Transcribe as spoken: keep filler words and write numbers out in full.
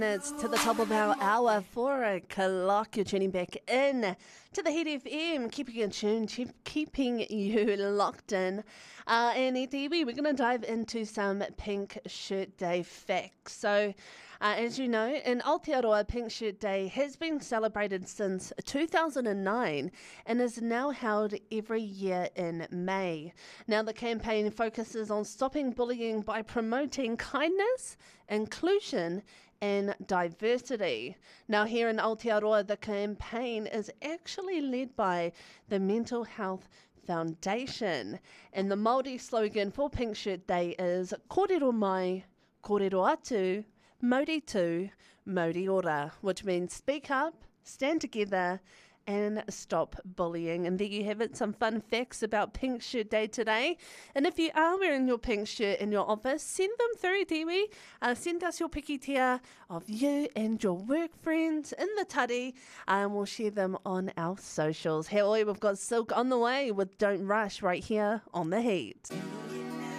It's to the top of our hour, four o'clock. You're tuning back in to the Heat F M, keeping you tuned, keep, keeping you locked in. Uh, and E T V, we're going to dive into some Pink Shirt Day facts. So, uh, as you know, in Aotearoa, Pink Shirt Day has been celebrated since two thousand nine and is now held every year in May. Now, the campaign focuses on stopping bullying by promoting kindness, inclusion, and diversity. Now, here in Aotearoa, the campaign is actually led by the Mental Health Foundation. And the Māori slogan for Pink Shirt Day is Kōrero mai, kōrero atu, mauri tū, mauri ora, which means speak up, stand together, and stop bullying. And there you have it, some fun facts about Pink Shirt Day today. And if you are wearing your pink shirt in your office, send them through, Tiwi. Uh, send us your pikitia of you and your work friends in the tari, and we'll share them on our socials. Hey, we've got Silk on the way with Don't Rush right here on The Heat.